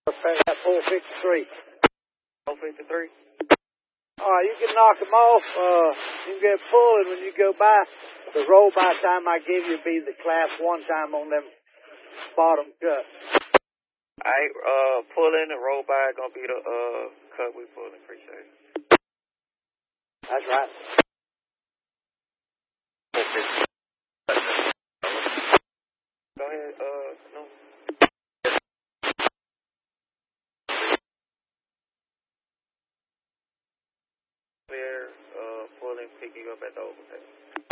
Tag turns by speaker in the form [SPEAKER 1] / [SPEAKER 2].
[SPEAKER 1] At 453.
[SPEAKER 2] 453?
[SPEAKER 1] Alright, you can knock them off. You can get pulling when you go by. The roll by time I give you be the class 1 time on them bottom cuts.
[SPEAKER 2] Alright, pull in and roll by gonna be the cut we pulling. Appreciate it.
[SPEAKER 1] That's right.
[SPEAKER 2] Go ahead, no. Clear, pulling, picking up at the overpass.